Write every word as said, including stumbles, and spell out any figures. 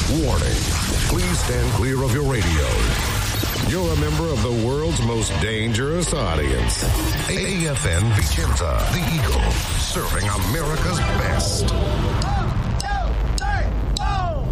Warning. Please stand clear of your radio. You're a member of the world's most dangerous audience. A F N Vicenza, the Eagle, serving America's best.